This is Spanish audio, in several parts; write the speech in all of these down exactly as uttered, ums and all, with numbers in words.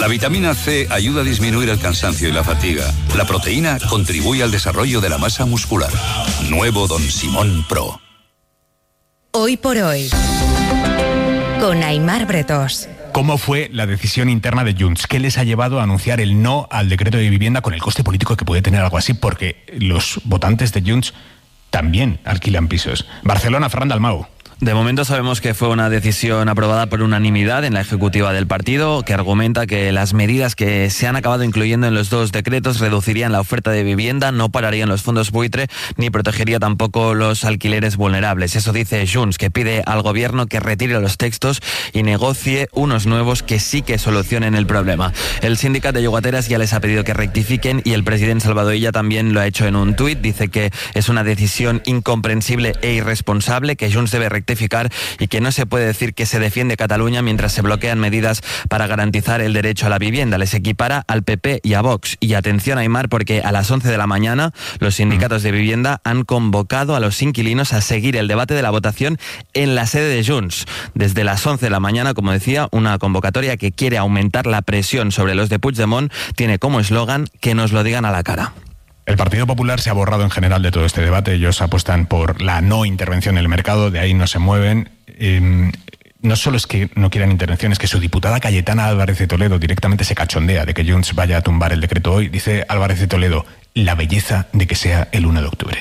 La vitamina C ayuda a disminuir el cansancio y la fatiga. La proteína contribuye al desarrollo de la masa muscular. Nuevo Don Simón Pro. Hoy por hoy, con Aimar Bretós. ¿Cómo fue la decisión interna de Junts? ¿Qué les ha llevado a anunciar el no al decreto de vivienda con el coste político que puede tener algo así? Porque los votantes de Junts también alquilan pisos. Barcelona, Ferran Dalmau. De momento sabemos que fue una decisión aprobada por unanimidad en la ejecutiva del partido, que argumenta que las medidas que se han acabado incluyendo en los dos decretos reducirían la oferta de vivienda, no pararían los fondos buitre, ni protegería tampoco los alquileres vulnerables. Eso dice Junts, que pide al gobierno que retire los textos y negocie unos nuevos que sí que solucionen el problema. El sindicato de llogateras ya les ha pedido que rectifiquen y el presidente Salvador Illa también lo ha hecho en un tuit. Dice que es una decisión incomprensible e irresponsable, que Junts debe rectificar y que no se puede decir que se defiende Cataluña mientras se bloquean medidas para garantizar el derecho a la vivienda. Les equipara al P P y a Vox. Y atención, Aimar, porque a las once de la mañana los sindicatos de vivienda han convocado a los inquilinos a seguir el debate de la votación en la sede de Junts. Desde las once de la mañana, como decía, una convocatoria que quiere aumentar la presión sobre los de Puigdemont tiene como eslogan que nos lo digan a la cara. El Partido Popular se ha borrado en general de todo este debate. Ellos apuestan por la no intervención en el mercado, de ahí no se mueven. Eh, no solo es que no quieran intervención, es que su diputada Cayetana Álvarez de Toledo directamente se cachondea de que Junts vaya a tumbar el decreto hoy. Dice Álvarez de Toledo, la belleza de que sea el uno de octubre.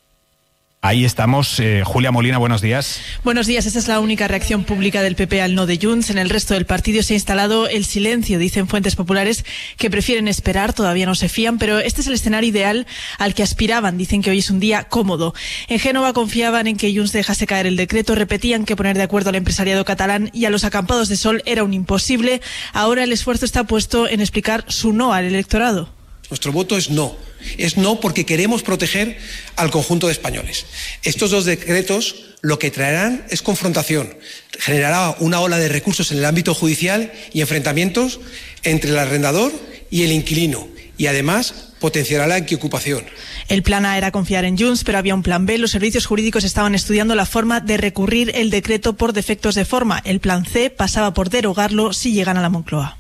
Ahí estamos. Eh, Julia Molina, buenos días. Buenos días. Esta es la única reacción pública del P P al no de Junts. En el resto del partido se ha instalado el silencio. Dicen fuentes populares que prefieren esperar, todavía no se fían, pero este es el escenario ideal al que aspiraban. Dicen que hoy es un día cómodo. En Génova confiaban en que Junts dejase caer el decreto, repetían que poner de acuerdo al empresariado catalán y a los acampados de sol era un imposible. Ahora el esfuerzo está puesto en explicar su no al electorado. Nuestro voto es no. Es no porque queremos proteger al conjunto de españoles. Estos dos decretos lo que traerán es confrontación. Generará una ola de recursos en el ámbito judicial y enfrentamientos entre el arrendador y el inquilino. Y además potenciará la anquiocupación. El plan A era confiar en Junts, pero había un plan B. Los servicios jurídicos estaban estudiando la forma de recurrir el decreto por defectos de forma. El plan C pasaba por derogarlo si llegan a la Moncloa.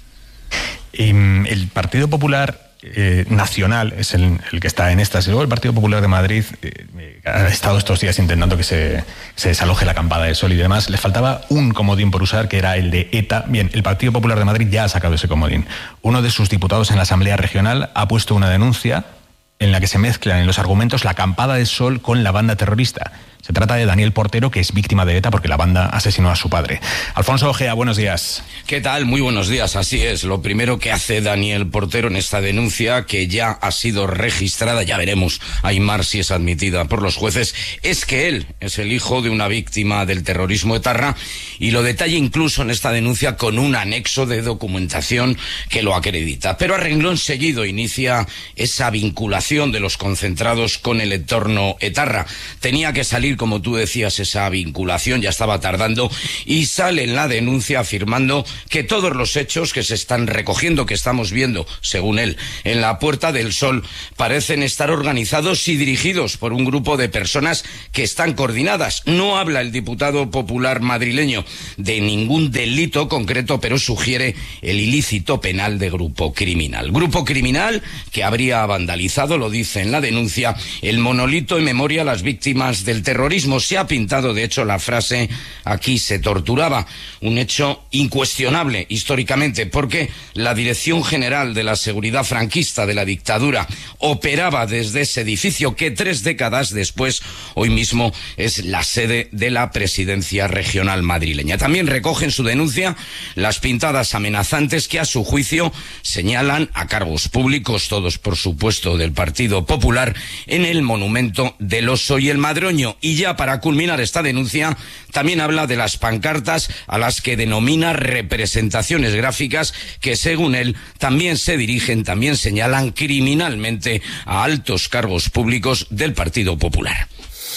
El Partido Popular Eh, nacional es el, el que está en estas. Y luego el Partido Popular de Madrid eh, ha estado estos días intentando que se, se desaloje la acampada de sol y demás. Le faltaba un comodín por usar, que era el de ETA. Bien, el Partido Popular de Madrid ya ha sacado ese comodín. Uno de sus diputados en la Asamblea Regional ha puesto una denuncia en la que se mezclan en los argumentos la acampada de sol con la banda terrorista. Se trata de Daniel Portero, que es víctima de ETA porque la banda asesinó a su padre. Alfonso Ojea, buenos días. ¿Qué tal? Muy buenos días, así es. Lo primero que hace Daniel Portero en esta denuncia, que ya ha sido registrada, ya veremos, Aimar, si es admitida por los jueces, es que él es el hijo de una víctima del terrorismo etarra y lo detalla incluso en esta denuncia con un anexo de documentación que lo acredita. Pero a renglón seguido inicia esa vinculación de los concentrados con el entorno etarra. Tenía que salir, como tú decías, esa vinculación, ya estaba tardando, y sale en la denuncia afirmando que todos los hechos que se están recogiendo, que estamos viendo, según él, en la Puerta del Sol, parecen estar organizados y dirigidos por un grupo de personas que están coordinadas. No habla el diputado popular madrileño de ningún delito concreto, pero sugiere el ilícito penal de grupo criminal. Grupo criminal que habría vandalizado, lo dice en la denuncia, el monolito en memoria a las víctimas del terrorismo. Se ha pintado, de hecho, la frase "aquí se torturaba", un hecho incuestionable históricamente, porque la Dirección General de la Seguridad Franquista de la dictadura operaba desde ese edificio que tres décadas después, hoy mismo, es la sede de la Presidencia Regional madrileña. También recoge en su denuncia las pintadas amenazantes que, a su juicio, señalan a cargos públicos, todos por supuesto del Partido Popular, en el monumento del Oso y el Madroño. Y ya para culminar esta denuncia, también habla de las pancartas a las que denomina representaciones gráficas que, según él, también se dirigen, también señalan criminalmente a altos cargos públicos del Partido Popular.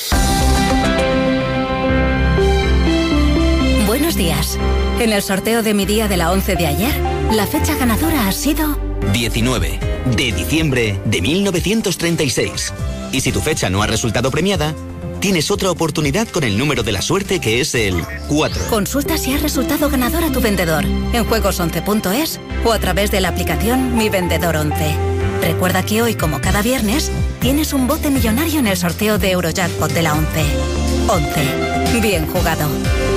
Buenos días. En el sorteo de mi día de la once de ayer, la fecha ganadora ha sido diecinueve de diciembre de mil novecientos treinta y seis. Y si tu fecha no ha resultado premiada, tienes otra oportunidad con el número de la suerte, que es el cuatro. Consulta si has resultado ganador a tu vendedor en juegos once punto es o a través de la aplicación Mi Vendedor once. Recuerda que hoy, como cada viernes, tienes un bote millonario en el sorteo de Eurojackpot de la once. once. Bien jugado.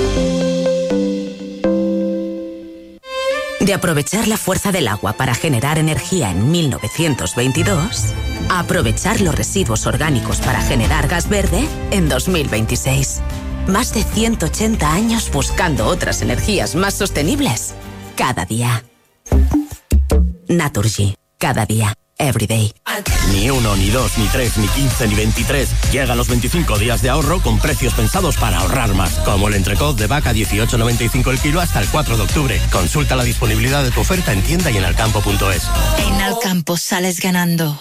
De aprovechar la fuerza del agua para generar energía en mil novecientos veintidós, a aprovechar los residuos orgánicos para generar gas verde en dos mil veintiséis. Más de ciento ochenta años buscando otras energías más sostenibles. Cada día. Naturgy. Cada día. Everyday. Ni uno, ni dos, ni tres, ni quince, ni veintitrés. Llegan los veinticinco días de ahorro con precios pensados para ahorrar más. Como el entrecot de vaca dieciocho noventa y cinco el kilo hasta el cuatro de octubre. Consulta la disponibilidad de tu oferta en tienda y en alcampo punto es. En Alcampo sales ganando.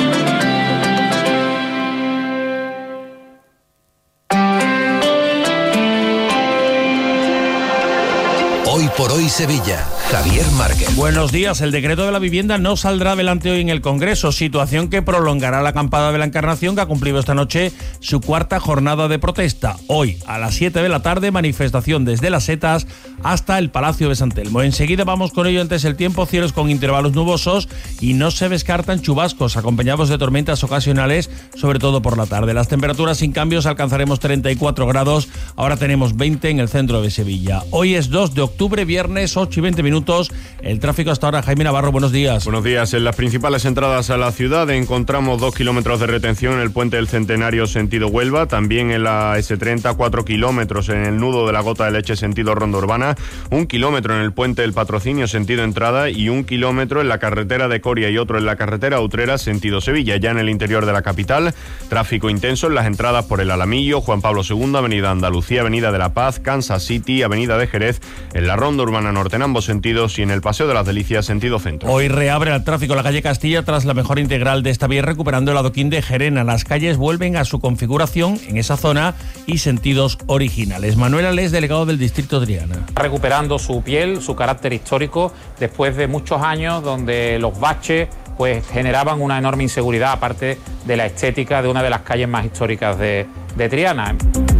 Hoy por hoy Sevilla, Javier Márquez. Buenos días. El decreto de la vivienda no saldrá adelante hoy en el Congreso, situación que prolongará la acampada de la Encarnación, que ha cumplido esta noche su cuarta jornada de protesta. Hoy, a las siete de la tarde, manifestación desde Las Setas hasta el Palacio de San Telmo. Enseguida vamos con ello. Antes el tiempo, cielos con intervalos nubosos y no se descartan chubascos, acompañados de tormentas ocasionales, sobre todo por la tarde. Las temperaturas sin cambios, alcanzaremos treinta y cuatro grados, ahora tenemos veinte en el centro de Sevilla. Hoy es dos de octubre. Viernes, ocho y veinte minutos. El tráfico hasta ahora. Jaime Navarro, buenos días. Buenos días. En las principales entradas a la ciudad encontramos dos kilómetros de retención en el puente del Centenario sentido Huelva, también en la ese treinta, cuatro kilómetros en el nudo de la Gota de Leche sentido Ronda Urbana, un kilómetro en el puente del Patrocinio sentido entrada y un kilómetro en la carretera de Coria y otro en la carretera Utrera sentido Sevilla. Ya en el interior de la capital, tráfico intenso en las entradas por el Alamillo, Juan Pablo segundo, Avenida Andalucía, Avenida de la Paz, Kansas City, Avenida de Jerez, en la Ronda Urbana Norte en ambos sentidos y en el Paseo de las Delicias sentido centro. Hoy reabre el tráfico la calle Castilla tras la mejora integral de esta vía, recuperando el adoquín de Gerena. Las calles vuelven a su configuración en esa zona y sentidos originales. Manuel Alés, delegado del Distrito de Triana. Recuperando su piel, su carácter histórico, después de muchos años donde los baches pues generaban una enorme inseguridad, aparte de la estética de una de las calles más históricas de, de Triana.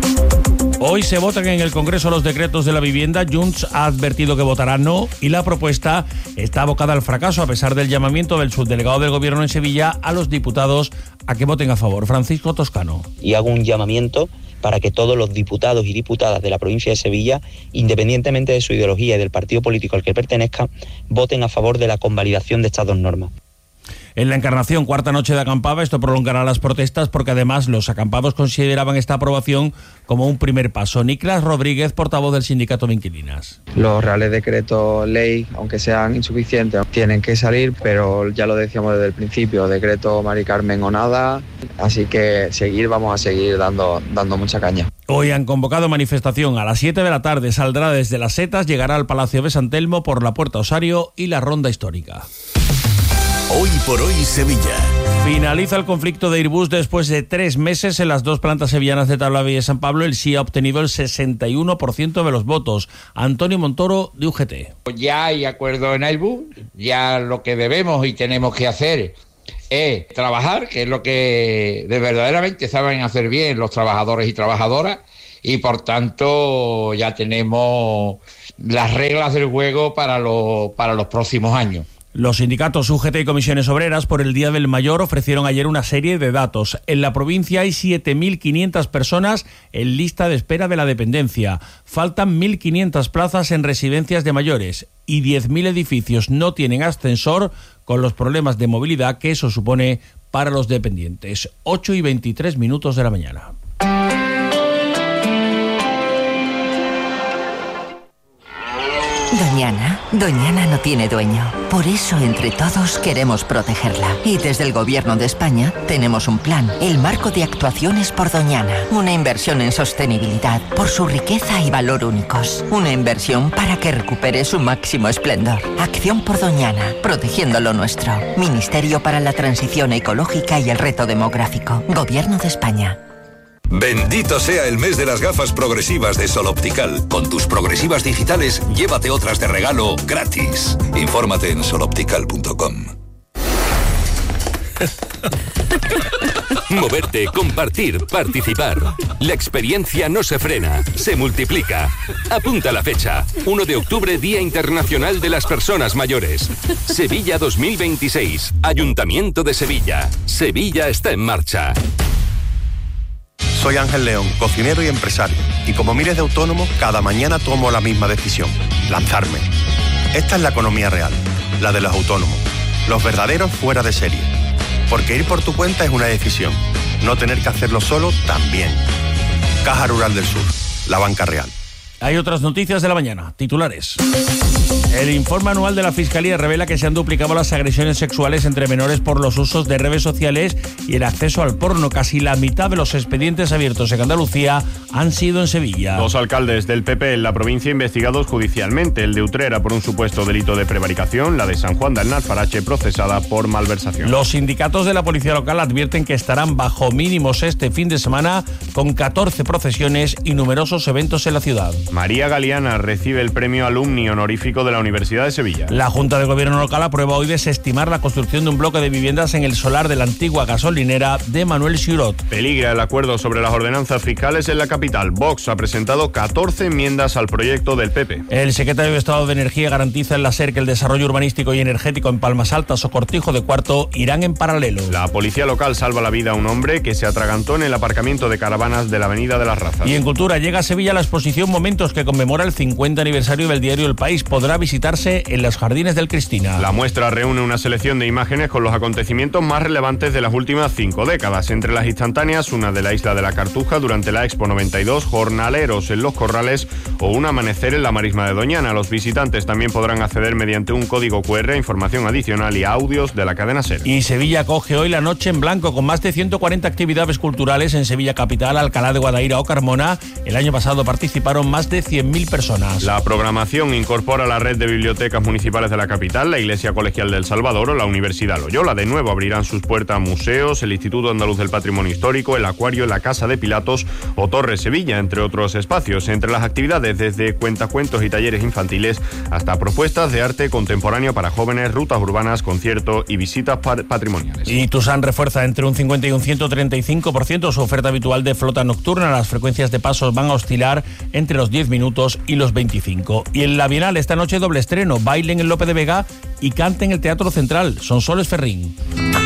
Hoy se votan en el Congreso los decretos de la vivienda. Junts ha advertido que votará no y la propuesta está abocada al fracaso, a pesar del llamamiento del subdelegado del Gobierno en Sevilla a los diputados a que voten a favor. Francisco Toscano. Y hago un llamamiento para que todos los diputados y diputadas de la provincia de Sevilla, independientemente de su ideología y del partido político al que pertenezcan, voten a favor de la convalidación de estas dos normas. En la Encarnación, cuarta noche de acampada, esto prolongará las protestas porque además los acampados consideraban esta aprobación como un primer paso. Niklas Rodríguez, portavoz del sindicato de inquilinas. Los reales decretos ley, aunque sean insuficientes, tienen que salir, pero ya lo decíamos desde el principio, decreto Mari Carmen o nada, así que seguir, vamos a seguir dando, dando mucha caña. Hoy han convocado manifestación a las siete de la tarde, saldrá desde Las Setas, llegará al Palacio de San Telmo por la Puerta Osario y la Ronda Histórica. Hoy por hoy Sevilla. Finaliza el conflicto de Airbus después de tres meses en las dos plantas sevillanas de Talavera y San Pablo. El sí ha obtenido el sesenta y uno por ciento de los votos. Antonio Montoro, de U G T. Ya hay acuerdo en Airbus, ya lo que debemos y tenemos que hacer es trabajar, que es lo que de verdaderamente saben hacer bien los trabajadores y trabajadoras, y por tanto ya tenemos las reglas del juego para, lo, para los próximos años. Los sindicatos U G T y comisiones obreras por el Día del Mayor ofrecieron ayer una serie de datos. En la provincia hay siete mil quinientas personas en lista de espera de la dependencia. Faltan mil quinientas plazas en residencias de mayores y diez mil edificios no tienen ascensor, con los problemas de movilidad que eso supone para los dependientes. ocho y veintitrés minutos de la mañana. Doñana, Doñana no tiene dueño. Por eso, entre todos, queremos protegerla. Y desde el Gobierno de España tenemos un plan, el Marco de Actuaciones por Doñana. Una inversión en sostenibilidad, por su riqueza y valor únicos. Una inversión para que recupere su máximo esplendor. Acción por Doñana, protegiendo lo nuestro. Ministerio para la Transición Ecológica y el Reto Demográfico. Gobierno de España. Bendito sea el mes de las gafas progresivas de Sol Optical. Con tus progresivas digitales, llévate otras de regalo gratis. Infórmate en sol optical punto com. Moverte, compartir, participar. La experiencia no se frena, se multiplica. Apunta la fecha. uno de octubre, Día Internacional de las Personas Mayores. Sevilla dos mil veintiséis. Ayuntamiento de Sevilla. Sevilla está en marcha. Soy Ángel León, cocinero y empresario. Y como miles de autónomos, cada mañana tomo la misma decisión: lanzarme. Esta es la economía real, la de los autónomos. Los verdaderos fuera de serie. Porque ir por tu cuenta es una decisión. No tener que hacerlo solo también. Caja Rural del Sur, la banca real. Hay otras noticias de la mañana. Titulares. El informe anual de la Fiscalía revela que se han duplicado las agresiones sexuales entre menores por los usos de redes sociales y el acceso al porno. Casi la mitad de los expedientes abiertos en Andalucía han sido en Sevilla. Dos alcaldes del P P en la provincia investigados judicialmente. El de Utrera por un supuesto delito de prevaricación, la de San Juan del Alfarache procesada por malversación. Los sindicatos de la policía local advierten que estarán bajo mínimos este fin de semana, con catorce procesiones y numerosos eventos en la ciudad. María Galeana recibe el premio Alumni honorífico de la Universidad de Sevilla. La Junta de Gobierno local aprueba hoy desestimar la construcción de un bloque de viviendas en el solar de la antigua gasolinera de Manuel Xirot. Peligra el acuerdo sobre las ordenanzas fiscales en la capital. Vox ha presentado catorce enmiendas al proyecto del P P. El secretario de Estado de Energía garantiza en la SER que el desarrollo urbanístico y energético en Palmas Altas o Cortijo de Cuarto irán en paralelo. La policía local salva la vida a un hombre que se atragantó en el aparcamiento de caravanas de la Avenida de las Razas. Y en Cultura llega a Sevilla la exposición Momentos, que conmemora el cincuenta aniversario del diario El País. Podrá visitarse en los Jardines del Cristina. La muestra reúne una selección de imágenes con los acontecimientos más relevantes de las últimas cinco décadas. Entre las instantáneas, una de la Isla de la Cartuja durante la Expo noventa y dos, jornaleros en los corrales o un amanecer en la marisma de Doñana. Los visitantes también podrán acceder mediante un código cu erre a información adicional y a audios de la cadena SER. Y Sevilla acoge hoy la Noche en Blanco, con más de ciento cuarenta actividades culturales en Sevilla Capital, Alcalá de Guadaira o Carmona. El año pasado participaron más de cien mil personas. La programación incorpora la red de bibliotecas municipales de la capital, la Iglesia Colegial del Salvador o la Universidad Loyola. De nuevo abrirán sus puertas museos, el Instituto Andaluz del Patrimonio Histórico, el Acuario, la Casa de Pilatos o Torre Sevilla, entre otros espacios. Entre las actividades, desde cuentacuentos y talleres infantiles hasta propuestas de arte contemporáneo para jóvenes, rutas urbanas, conciertos y visitas patrimoniales. Y Tusán refuerza entre un cincuenta y un ciento treinta y cinco por ciento su oferta habitual de flota nocturna. Las frecuencias de pasos van a oscilar entre los diez minutos y los veinticinco. Y en la Bienal esta noche doble estreno: bailen en Lope de Vega y canten en el Teatro Central. Sonsoles Ferrín.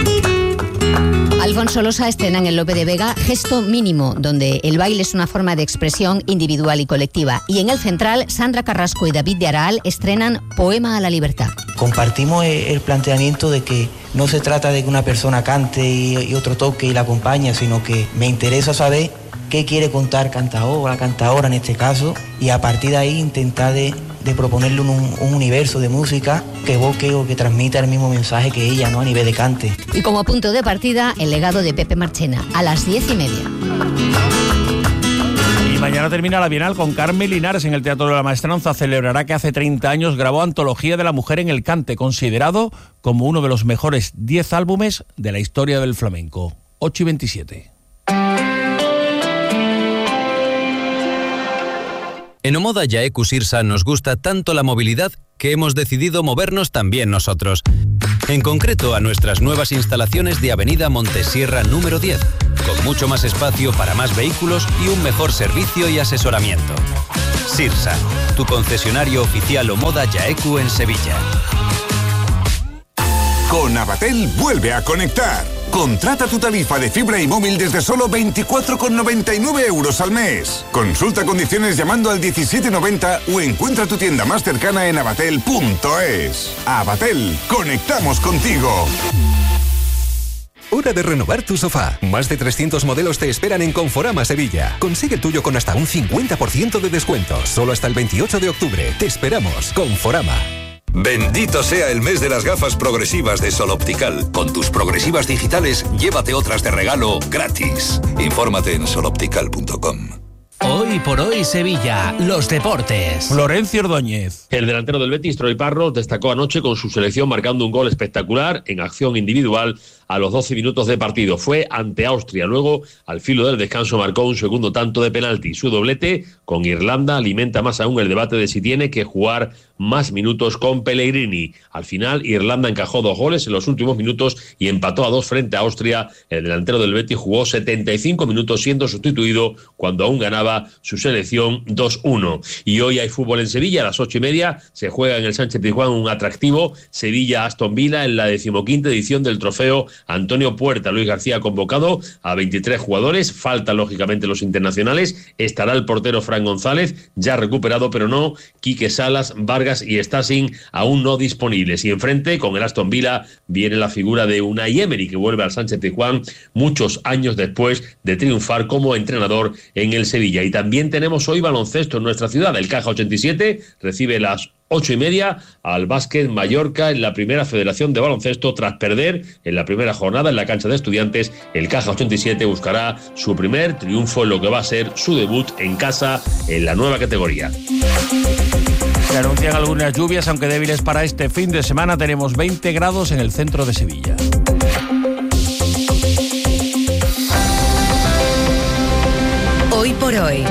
Alfonso Losa estrena en el Lope de Vega Gesto Mínimo, donde el baile es una forma de expresión individual y colectiva. Y en el Central, Sandra Carrasco y David de Araal estrenan Poema a la Libertad. Compartimos el planteamiento de que no se trata de que una persona cante y, y otro toque y la acompaña, sino que me interesa saber qué quiere contar cantador, la cantadora en este caso, y a partir de ahí intentar de, de proponerle un, un universo de música que evoque o que transmita el mismo mensaje que ella, ¿no?, a nivel de cante. Y como punto de partida, el legado de Pepe Marchena, a las diez y media. Y mañana termina la Bienal con Carmen Linares en el Teatro de la Maestranza. Celebrará que hace treinta años grabó Antología de la Mujer en el Cante, considerado como uno de los mejores diez álbumes de la historia del flamenco. ocho y veintisiete. En Omoda Yaeku Sirsa nos gusta tanto la movilidad que hemos decidido movernos también nosotros. En concreto a nuestras nuevas instalaciones de Avenida Montesierra número diez, con mucho más espacio para más vehículos y un mejor servicio y asesoramiento. Sirsa, tu concesionario oficial Omoda Yaeku en Sevilla. Con Avatel vuelve a conectar. Contrata tu tarifa de fibra y móvil desde solo veinticuatro con noventa y nueve euros al mes. Consulta condiciones llamando al diecisiete noventa o encuentra tu tienda más cercana en avatel punto es. Avatel, conectamos contigo. Hora de renovar tu sofá. Más de trescientos modelos te esperan en Conforama Sevilla. Consigue el tuyo con hasta un cincuenta por ciento de descuento. Solo hasta el veintiocho de octubre. Te esperamos. Conforama. Bendito sea el mes de las gafas progresivas de Sol Optical. Con tus progresivas digitales, llévate otras de regalo gratis. Infórmate en sol optical punto com. Hoy por hoy Sevilla, los deportes. Florencio Ordóñez. El delantero del Betis, Troy Parros, destacó anoche con su selección marcando un gol espectacular en acción individual a los doce minutos de partido. Fue ante Austria. Luego, al filo del descanso, marcó un segundo tanto de penalti. Su doblete con Irlanda alimenta más aún el debate de si tiene que jugar más minutos con Pellegrini. Al final, Irlanda encajó dos goles en los últimos minutos y empató a dos frente a Austria. El delantero del Betis jugó setenta y cinco minutos siendo sustituido cuando aún ganaba su selección dos uno. Y hoy hay fútbol en Sevilla, a las ocho y media se juega en el Sánchez-Pizjuán un atractivo Sevilla-Aston Villa en la decimoquinta edición del trofeo Antonio Puerta. Luis García ha convocado a veintitrés jugadores, faltan lógicamente los internacionales, estará el portero Fran González, ya recuperado, pero no Quique Salas, Vargas y Stasin aún no disponibles. Y enfrente, con el Aston Villa, viene la figura de Unai Emery, que vuelve al Sánchez-Pizjuán muchos años después de triunfar como entrenador en el Sevilla. Y también tenemos hoy baloncesto en nuestra ciudad. El Caja ochenta y siete recibe las ocho y media al Básquet Mallorca en la primera federación de baloncesto tras perder en la primera jornada en la cancha de Estudiantes. El Caja ochenta y siete buscará su primer triunfo en lo que va a ser su debut en casa en la nueva categoría. Se anuncian algunas lluvias, aunque débiles para este fin de semana. Tenemos veinte grados en el centro de Sevilla. Hoy por hoy,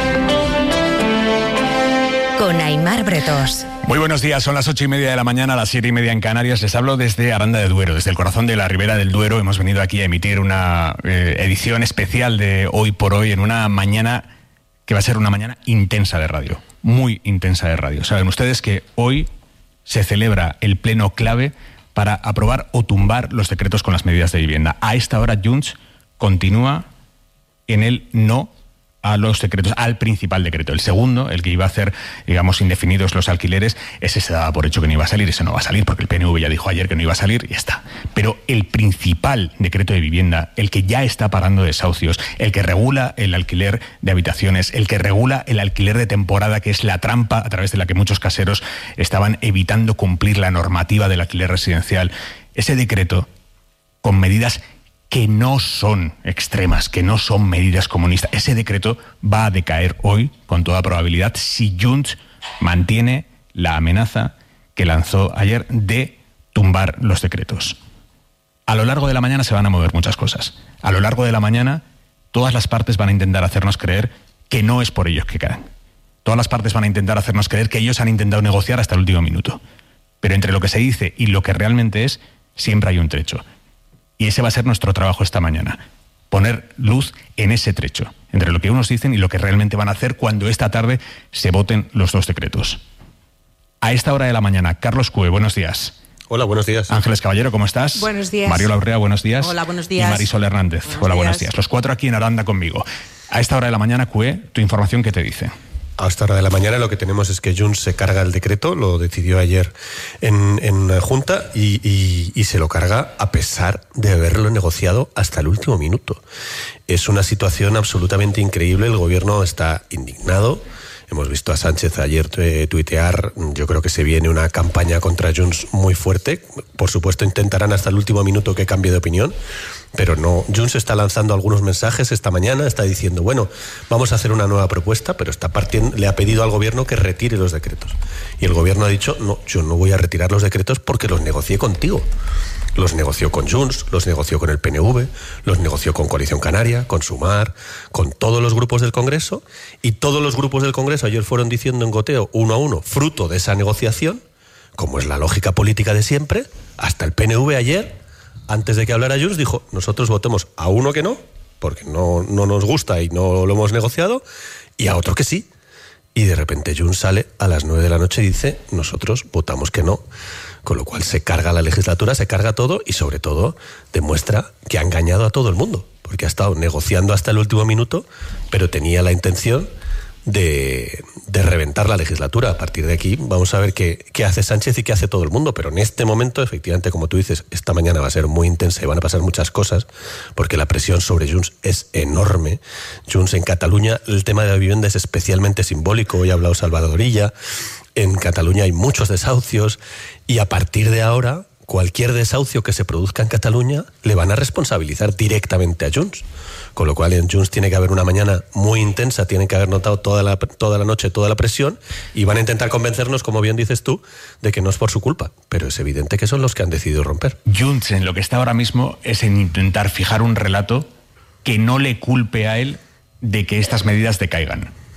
con Aimar Bretós. Muy buenos días, son las ocho y media de la mañana, a las siete y media en Canarias. Les hablo desde Aranda de Duero, desde el corazón de la Ribera del Duero. Hemos venido aquí a emitir una eh, edición especial de Hoy por Hoy en una mañana que va a ser una mañana intensa de radio, muy intensa de radio. Saben ustedes que hoy se celebra el pleno clave para aprobar o tumbar los decretos con las medidas de vivienda. A esta hora Junts continúa en el no a los decretos, al principal decreto. El segundo, el que iba a hacer, digamos, indefinidos los alquileres, ese se daba por hecho que no iba a salir, ese no va a salir, porque el P N V ya dijo ayer que no iba a salir, y ya está. Pero el principal decreto de vivienda, el que ya está parando desahucios, el que regula el alquiler de habitaciones, el que regula el alquiler de temporada, que es la trampa a través de la que muchos caseros estaban evitando cumplir la normativa del alquiler residencial, ese decreto, con medidas que no son extremas, que no son medidas comunistas. Ese decreto va a decaer hoy, con toda probabilidad, si Junts mantiene la amenaza que lanzó ayer de tumbar los decretos. A lo largo de la mañana se van a mover muchas cosas. A lo largo de la mañana, todas las partes van a intentar hacernos creer que no es por ellos que caen. Todas las partes van a intentar hacernos creer que ellos han intentado negociar hasta el último minuto. Pero entre lo que se dice y lo que realmente es, siempre hay un trecho. Y ese va a ser nuestro trabajo esta mañana, poner luz en ese trecho, entre lo que unos dicen y lo que realmente van a hacer cuando esta tarde se voten los dos decretos. A esta hora de la mañana, Carlos Cue, buenos días. Hola, buenos días. Ángeles Caballero, ¿cómo estás? Buenos días. Mariola Urrea, buenos días. Hola, buenos días. Y Marisol Hernández. Buenos Hola, días. buenos días. Los cuatro aquí en Aranda conmigo. A esta hora de la mañana, Cue, tu información, ¿qué te dice? A esta hora de la mañana lo que tenemos es que Junts se carga el decreto, lo decidió ayer en, en una junta y, y, y se lo carga a pesar de haberlo negociado hasta el último minuto. Es una situación absolutamente increíble, el gobierno está indignado. Hemos visto a Sánchez ayer eh, tuitear, yo creo que se viene una campaña contra Junts muy fuerte. Por supuesto intentarán hasta el último minuto que cambie de opinión, pero no. Junts está lanzando algunos mensajes esta mañana, está diciendo, bueno, vamos a hacer una nueva propuesta, pero está partiendo, le ha pedido al gobierno que retire los decretos. Y el gobierno ha dicho, no, yo no voy a retirar los decretos porque los negocié contigo. Los negoció con Junts, los negoció con el P N V, los negoció con Coalición Canaria, con Sumar, con todos los grupos del Congreso, y todos los grupos del Congreso ayer fueron diciendo en goteo, uno a uno, fruto de esa negociación, como es la lógica política de siempre, hasta el P N V ayer, antes de que hablara Junts, dijo, nosotros votemos a uno que no, porque no, no nos gusta y no lo hemos negociado, y a otro que sí. Y de repente Junts sale a las nueve de la noche y dice, nosotros votamos que no. Con lo cual se carga la legislatura, se carga todo y sobre todo demuestra que ha engañado a todo el mundo, porque ha estado negociando hasta el último minuto, pero tenía la intención de, de reventar la legislatura. A partir de aquí vamos a ver qué, qué hace Sánchez y qué hace todo el mundo, pero en este momento, efectivamente, como tú dices, esta mañana va a ser muy intensa y van a pasar muchas cosas, porque la presión sobre Junts es enorme. Junts en Cataluña, el tema de la vivienda es especialmente simbólico, hoy ha hablado Salvador Illa. En Cataluña hay muchos desahucios y a partir de ahora cualquier desahucio que se produzca en Cataluña le van a responsabilizar directamente a Junts. Con lo cual en Junts tiene que haber una mañana muy intensa, tienen que haber notado toda la, toda la noche toda la presión y van a intentar convencernos, como bien dices tú, de que no es por su culpa. Pero es evidente que son los que han decidido romper. Junts en lo que está ahora mismo es en intentar fijar un relato que no le culpe a él de que estas medidas decaigan.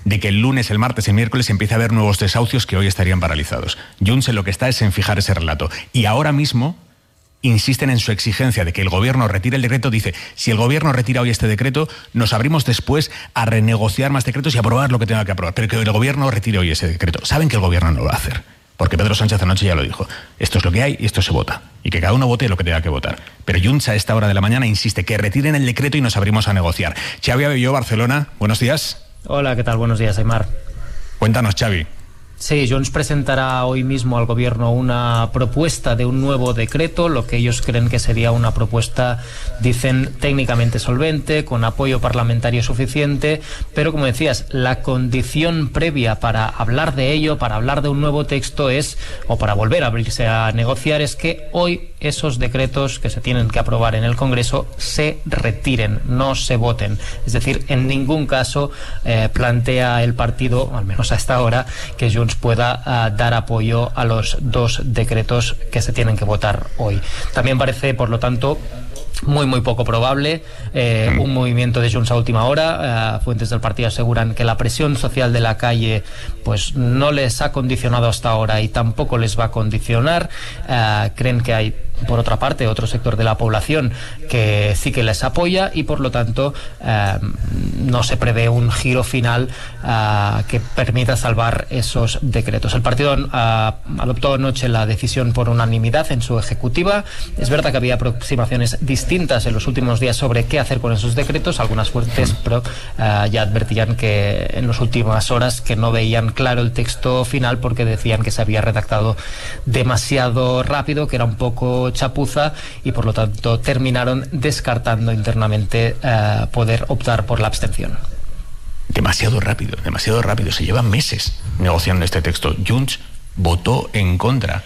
de que el lunes, el martes, el miércoles empiece a haber nuevos desahucios que hoy estarían paralizados. Junts en lo que está es en fijar ese relato. Y ahora mismo insisten en su exigencia de que el gobierno retire el decreto. Dice, si el gobierno retira hoy este decreto, nos abrimos después a renegociar más decretos y aprobar lo que tenga que aprobar. Pero que el gobierno retire hoy ese decreto. Saben que el gobierno no lo va a hacer. Porque Pedro Sánchez anoche ya lo dijo. Esto es lo que hay y esto se vota. Y que cada uno vote lo que tenga que votar. Pero Junts a esta hora de la mañana insiste que retiren el decreto y nos abrimos a negociar. Xavi Abelló, Barcelona, buenos días. Hola, ¿qué tal? Buenos días, Aimar. Cuéntanos, Xavi. Sí, Junts presentará hoy mismo al gobierno una propuesta de un nuevo decreto, lo que ellos creen que sería una propuesta, dicen, técnicamente solvente, con apoyo parlamentario suficiente, pero como decías, la condición previa para hablar de ello, para hablar de un nuevo texto es, o para volver a abrirse a negociar, es que hoy esos decretos que se tienen que aprobar en el Congreso se retiren, no se voten. Es decir, en ningún caso eh, plantea el partido, al menos a esta hora, que Junts pueda uh, dar apoyo a los dos decretos que se tienen que votar hoy. También parece, por lo tanto, muy muy poco probable eh, un movimiento de Junts a última hora. Uh, fuentes del partido aseguran que la presión social de la calle pues no les ha condicionado hasta ahora y tampoco les va a condicionar. Uh, creen que hay, por otra parte, otro sector de la población que sí que les apoya y por lo tanto eh, no se prevé un giro final eh, que permita salvar esos decretos. El partido eh, adoptó anoche la decisión por unanimidad en su ejecutiva. Es verdad que había aproximaciones distintas en los últimos días sobre qué hacer con esos decretos. Algunas fuentes pero, eh, ya advertían que en las últimas horas que no veían claro el texto final porque decían que se había redactado demasiado rápido, que era un poco chapuza y por lo tanto terminaron descartando internamente eh, poder optar por la abstención. Demasiado rápido, demasiado rápido. Se llevan meses negociando este texto. Junts votó en contra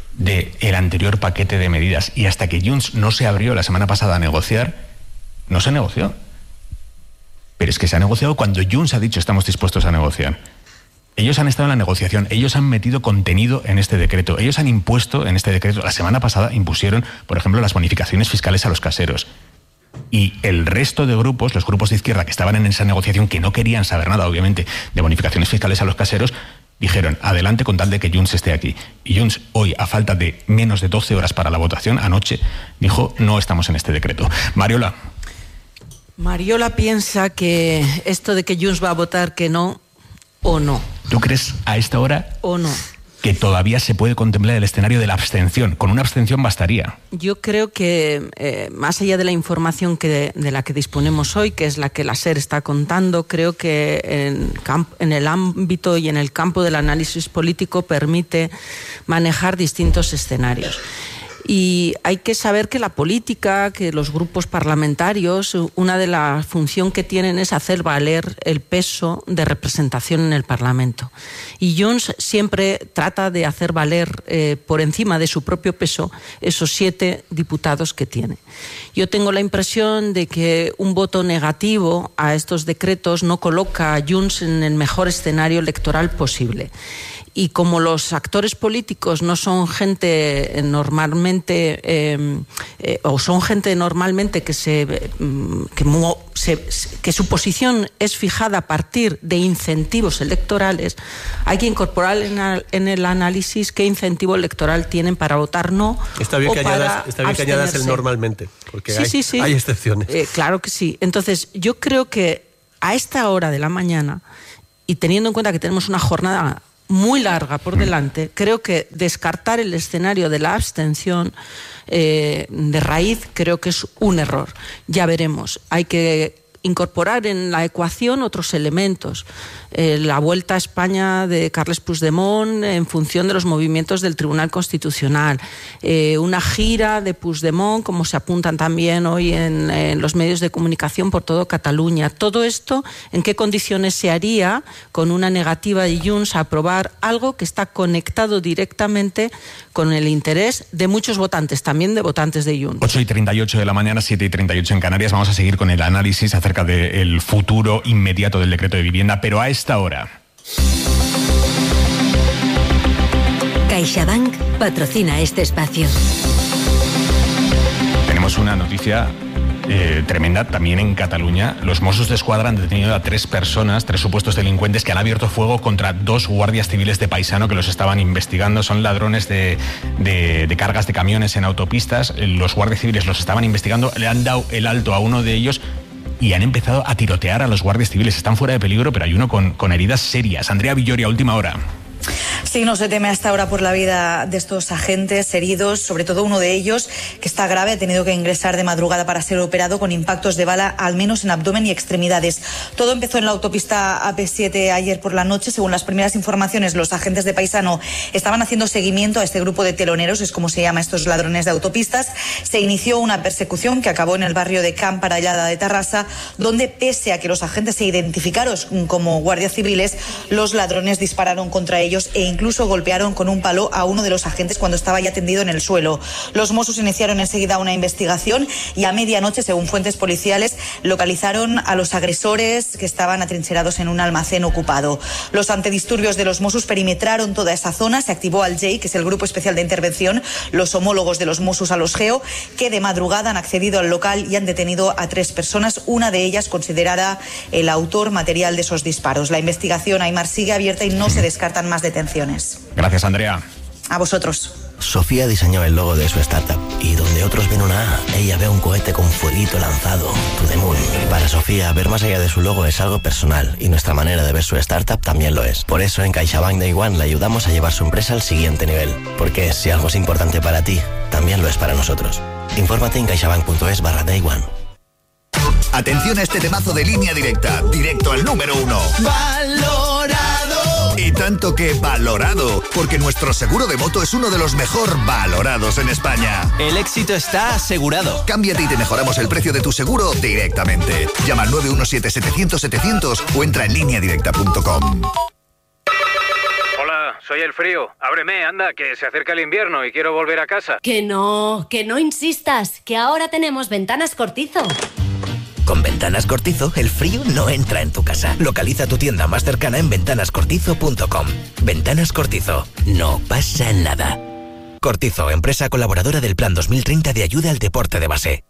del anterior paquete de medidas y hasta que Junts no se abrió la semana pasada a negociar, no se negoció. Pero es que se ha negociado cuando Junts ha dicho estamos dispuestos a negociar. Ellos han estado en la negociación, ellos han metido contenido en este decreto, ellos han impuesto en este decreto, la semana pasada impusieron, por ejemplo, las bonificaciones fiscales a los caseros. Y el resto de grupos, los grupos de izquierda que estaban en esa negociación, que no querían saber nada, obviamente, de bonificaciones fiscales a los caseros, dijeron, adelante con tal de que Junts esté aquí. Y Junts hoy, a falta de menos de doce horas para la votación, anoche, dijo, no estamos en este decreto. Mariola. Mariola piensa que esto de que Junts va a votar que no, o no. ¿Tú crees a esta hora o no que todavía se puede contemplar el escenario de la abstención? Con una abstención bastaría. Yo creo que eh, más allá de la información que de, de la que disponemos hoy, que es la que la SER está contando, creo que en, camp- en el ámbito y en el campo del análisis político permite manejar distintos escenarios. Y hay que saber que la política, que los grupos parlamentarios, una de las funciones que tienen es hacer valer el peso de representación en el Parlamento. Y Junts siempre trata de hacer valer eh, por encima de su propio peso esos siete diputados que tiene. Yo tengo la impresión de que un voto negativo a estos decretos no coloca a Junts en el mejor escenario electoral posible. Y como los actores políticos no son gente normalmente eh, eh, o son gente normalmente que se que, se que su posición es fijada a partir de incentivos electorales, hay que incorporar en, a, en el análisis qué incentivo electoral tienen para votar no. Está bien o que para añadas, está bien que añadas el normalmente, porque sí, hay, sí, sí. hay excepciones. Eh, claro que sí. Entonces, yo creo que a esta hora de la mañana, y teniendo en cuenta que tenemos una jornada muy larga por delante, creo que descartar el escenario de la abstención eh, de raíz creo que es un error. Ya veremos. Hay que incorporar en la ecuación otros elementos. Eh, la vuelta a España de Carles Puigdemont en función de los movimientos del Tribunal Constitucional. Eh, una gira de Puigdemont, como se apuntan también hoy en, en los medios de comunicación por todo Cataluña. Todo esto, ¿en qué condiciones se haría con una negativa de Junts a aprobar algo que está conectado directamente con el interés de muchos votantes, también de votantes de Junts? ocho y treinta y ocho de la mañana, siete y treinta y ocho en Canarias. Vamos a seguir con el análisis acerca del futuro inmediato del decreto de vivienda, pero a esta hora. CaixaBank patrocina este espacio. Tenemos una noticia eh, tremenda también en Cataluña. Los Mossos d'Esquadra han detenido a tres personas, tres supuestos delincuentes que han abierto fuego contra dos guardias civiles de Paisano que los estaban investigando. Son ladrones de, de, de cargas de camiones en autopistas. Los guardias civiles los estaban investigando, le han dado el alto a uno de ellos y han empezado a tirotear a los guardias civiles. Están fuera de peligro, pero hay uno con, con heridas serias. Andrea Villoria, última hora. Sí, no se teme hasta ahora por la vida de estos agentes heridos, sobre todo uno de ellos que está grave, ha tenido que ingresar de madrugada para ser operado con impactos de bala, al menos en abdomen y extremidades. Todo empezó en la autopista A P siete ayer por la noche. Según las primeras informaciones, los agentes de Paisano estaban haciendo seguimiento a este grupo de teloneros, es como se llama estos ladrones de autopistas. Se inició una persecución que acabó en el barrio de Camp Parellada de Tarrasa, donde pese a que los agentes se identificaron como guardias civiles, los ladrones dispararon contra ellos e incluso golpearon con un palo a uno de los agentes cuando estaba ya tendido en el suelo. Los Mossos iniciaron enseguida una investigación y a medianoche, según fuentes policiales, localizaron a los agresores que estaban atrincherados en un almacén ocupado. Los antidisturbios de los Mossos perimetraron toda esa zona. Se activó al J E I, que es el Grupo Especial de Intervención, los homólogos de los Mossos a los Geo, que de madrugada han accedido al local y han detenido a tres personas, una de ellas considerada el autor material de esos disparos. La investigación, Aimar, sigue abierta y no se descartan más detenciones. Gracias, Andrea. A vosotros. Sofía diseñó el logo de su startup y donde otros ven una A, ella ve un cohete con fueguito lanzado, to the moon. Para Sofía, ver más allá de su logo es algo personal y nuestra manera de ver su startup también lo es. Por eso en CaixaBank Day One le ayudamos a llevar su empresa al siguiente nivel. Porque si algo es importante para ti, también lo es para nosotros. Infórmate en caixabank.es barra Day One. Atención a este temazo de Línea Directa, directo al número uno. ¡Valorado! Y tanto que valorado, porque nuestro seguro de moto es uno de los mejor valorados en España. El éxito está asegurado. Cámbiate y te mejoramos el precio de tu seguro directamente. Llama al nueve uno siete setecientos setecientos o entra en línea directa punto com. Hola, soy el frío. Ábreme, anda, que se acerca el invierno y quiero volver a casa. Que no, que no insistas, que ahora tenemos Ventanas Cortizo. Con Ventanas Cortizo, el frío no entra en tu casa. Localiza tu tienda más cercana en ventanas cortizo punto com. Ventanas Cortizo. No pasa nada. Cortizo, empresa colaboradora del Plan dos mil treinta de ayuda al deporte de base.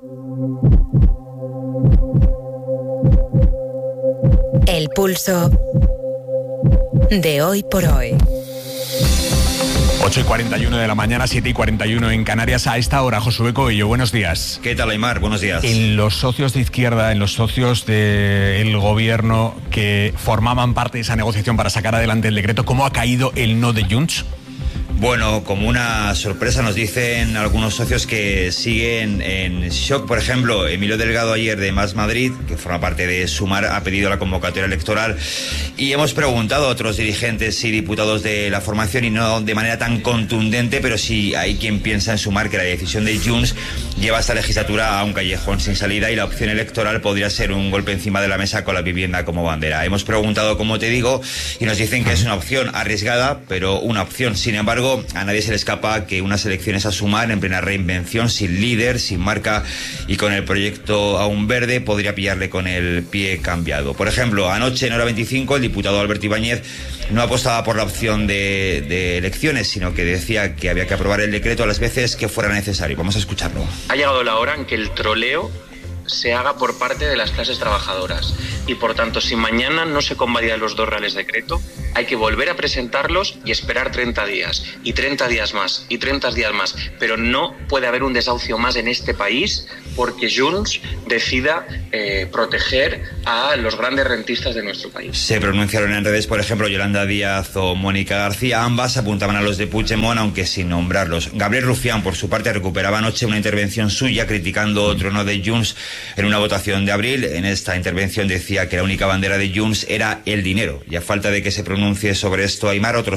El pulso de hoy por hoy. ocho y cuarenta y uno de la mañana, siete y cuarenta y uno en Canarias. A esta hora, Josué Coello, buenos días. ¿Qué tal, Aimar? Buenos días. En los socios de izquierda, en los socios del gobierno que formaban parte de esa negociación para sacar adelante el decreto, ¿cómo ha caído el no de Junts? Bueno, como una sorpresa nos dicen algunos socios que siguen en shock. Por ejemplo, Emilio Delgado ayer de Más Madrid, que forma parte de Sumar, ha pedido la convocatoria electoral y hemos preguntado a otros dirigentes y diputados de la formación y no de manera tan contundente, pero sí hay quien piensa en Sumar que la decisión de Junts lleva esta legislatura a un callejón sin salida y la opción electoral podría ser un golpe encima de la mesa con la vivienda como bandera. Hemos preguntado, como te digo, y nos dicen que es una opción arriesgada, pero una opción. Sin embargo, a nadie se le escapa que unas elecciones a Sumar en plena reinvención, sin líder, sin marca y con el proyecto aún verde, podría pillarle con el pie cambiado. Por ejemplo, anoche en hora veinticinco el diputado Alberto Ibáñez no apostaba por la opción de, de elecciones, sino que decía que había que aprobar el decreto a las veces que fuera necesario. Vamos a escucharlo. Ha llegado la hora en que el troleo se haga por parte de las clases trabajadoras y por tanto si mañana no se convalidan los dos reales decreto hay que volver a presentarlos y esperar treinta días y treinta días más y treinta días más, pero no puede haber un desahucio más en este país porque Junts decida eh, proteger a los grandes rentistas de nuestro país. Se pronunciaron en redes, por ejemplo, Yolanda Díaz o Mónica García. Ambas apuntaban a los de Puigdemont, aunque sin nombrarlos. Gabriel Rufián, por su parte, recuperaba anoche una intervención suya criticando otro no de Junts en una votación de abril. En esta intervención decía que la única bandera de Junts era el dinero. Y a falta de que se pronuncie sobre esto, Aimar, otros